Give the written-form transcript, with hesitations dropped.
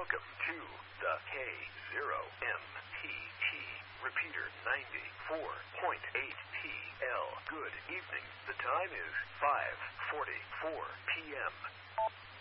Welcome to the K0MTT repeater 94.8TL. Good evening. The time is 5:44 p.m.